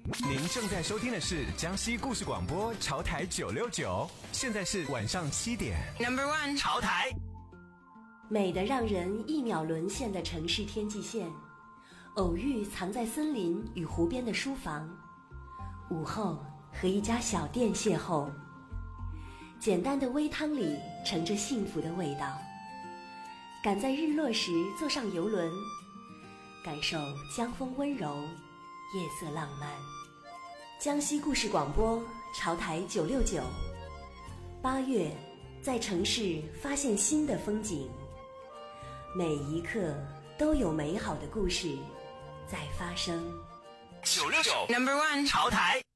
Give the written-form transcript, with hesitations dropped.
您正在收听的是江西故事广播潮台969，现在是晚上7点。 Number one， 潮台。 美得让人一秒沦陷的城市天际线，偶遇藏在森林与湖边的书房，午后和一家小店邂逅，简单的微汤里盛着幸福的味道。赶在日落时坐上游轮，感受江风温柔，夜色浪漫。江西故事广播潮台969， 8月在城市发现新的风景，每一刻都有美好的故事在发生。 969 Number one， 潮台。